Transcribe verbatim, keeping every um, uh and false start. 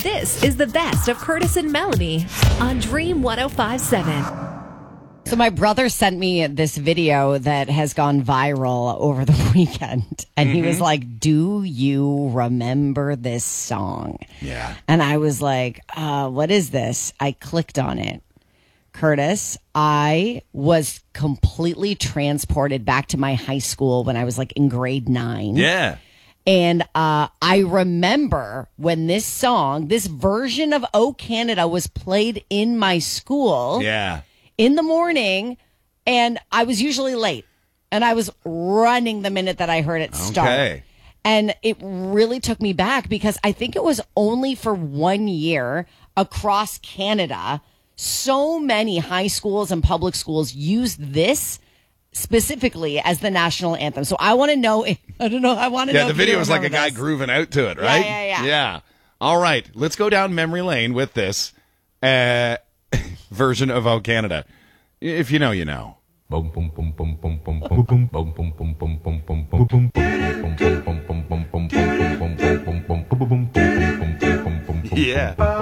This is the best of Curtis and Melanie on Dream one oh five point seven. So my brother sent me this video that has gone viral over the weekend. And mm-hmm. he was like, do you remember this song? Yeah. And I was like, uh, what is this? I clicked on it. Curtis, I was completely transported back to my high school when I was like in grade nine. Yeah. And uh, I remember when this song, this version of O Canada was played in my school. Yeah. In the morning, and I was usually late, and I was running the minute that I heard it start. Okay. And it really took me back because I think it was only for one year across Canada. So many high schools and public schools used this specifically as the national anthem. So I want to know, if, I don't know, I want to yeah, know. Yeah, the video was like a this. guy grooving out to it, right? Yeah, yeah, yeah. Yeah. All right, let's go down memory lane with this. Uh... version of O Canada. If you know, you know. Yeah.